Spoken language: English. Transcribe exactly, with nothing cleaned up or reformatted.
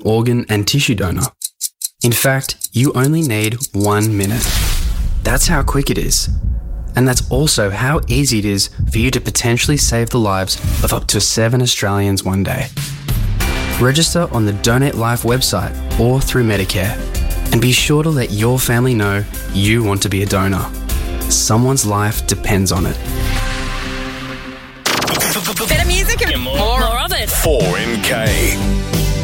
organ and tissue donor. In fact, you only need one minute. That's how quick it is. And that's also how easy it is for you to potentially save the lives of up to seven Australians one day. Register on the Donate Life website or through Medicare. And be sure to let your family know you want to be a donor. Someone's life depends on it. Better music and more, more of it. four N K.